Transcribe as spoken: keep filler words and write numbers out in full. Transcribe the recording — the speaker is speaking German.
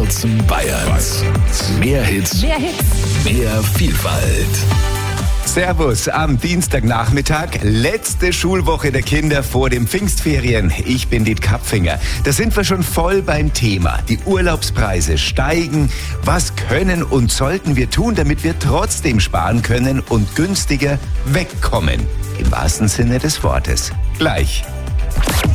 Herzen Bayerns. Mehr Hits, Mehr Hits. mehr Vielfalt. Servus am Dienstagnachmittag, letzte Schulwoche der Kinder vor den Pfingstferien. Ich bin Diet Kapfinger. Da sind wir schon voll beim Thema. Die Urlaubspreise steigen. Was können und sollten wir tun, damit wir trotzdem sparen können und günstiger wegkommen? Im wahrsten Sinne des Wortes. Gleich.